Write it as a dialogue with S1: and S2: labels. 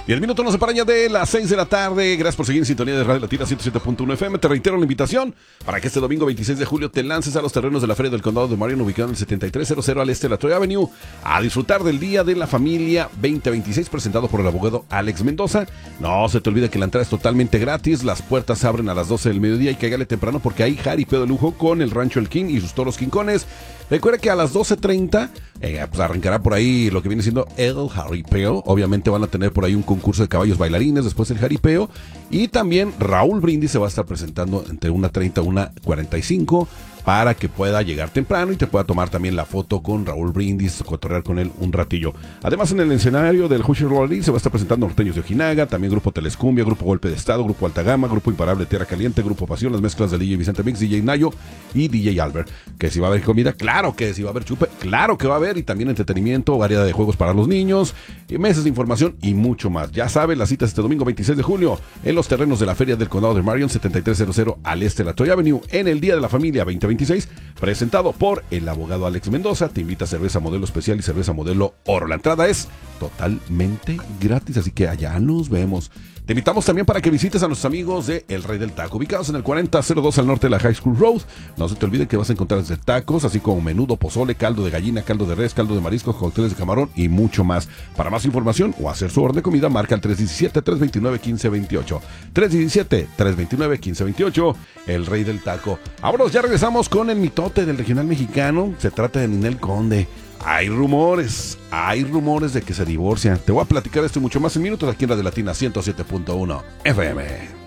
S1: 10 minutos nos separan ya de las 6 de la tarde. Gracias por seguir en sintonía de Radio Latina 107.1 FM. Te reitero la invitación para que este domingo 26 de julio te lances a los terrenos de la Feria del Condado de Marion, ubicado en el 7300 al este de la Troy Avenue, a disfrutar del Día de la Familia 2026, presentado por el abogado Alex Mendoza. No se te olvide que la entrada es totalmente gratis. Las puertas se abren a las 12 del mediodía y cáigale temprano porque hay jaripeo de lujo con el Rancho El King y sus toros quincones. Recuerda que a las 12:30 pues arrancará por ahí lo que viene siendo el jaripeo. Obviamente van a tener por ahí un concurso de caballos bailarines después del jaripeo. Y también Raúl Brindis se va a estar presentando entre 1:30 y 1:45 para que pueda llegar temprano y te pueda tomar también la foto con Raúl Brindis, cotorrear con él un ratillo. Además, en el escenario del Hoosier Rollery se va a estar presentando Norteños de Ojinaga, también Grupo Telescumbia, Grupo Golpe de Estado, Grupo Alta Gama, Grupo Imparable Tierra Caliente, Grupo Pasión, las mezclas de DJ Vicente Mix, DJ Nayo y DJ Albert. Que si va a haber comida, claro que si va a haber chupe, claro que va a haber, y también entretenimiento, variedad de juegos para los niños, meses de información y mucho más. Ya sabes, las citas este domingo 26 de julio en los terrenos de la Feria del Condado de Marion, 7300 al este de la Troy Avenue, en el Día de la Familia 2026. Presentado por el abogado Alex Mendoza. Te invita a cerveza modelo especial y cerveza modelo oro. La entrada es totalmente gratis, así que allá nos vemos. Te invitamos también para que visites a nuestros amigos de El Rey del Taco, ubicados en el 4002 al norte de la High School Road. No se te olvide que vas a encontrar desde tacos, así como menudo, pozole, caldo de gallina, caldo de res, caldo de mariscos, cócteles de camarón y mucho más. Para más información o hacer su orden de comida, marca el 317-329-1528. 317-329-1528, El Rey del Taco. Ahora ya regresamos con el mitote del regional mexicano. Se trata de Ninel Conde. Hay rumores de que se divorcian. Te voy a platicar esto y mucho más en minutos aquí en Radio Latina 107.1 FM.